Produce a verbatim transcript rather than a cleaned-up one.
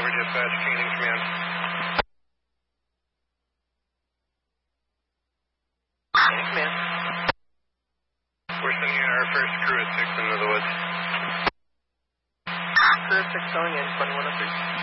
Tower Dispatch, Canyon Command. Canyon Command. We're sending our first crew at six into the woods. Crew at six going in, twenty-one oh three.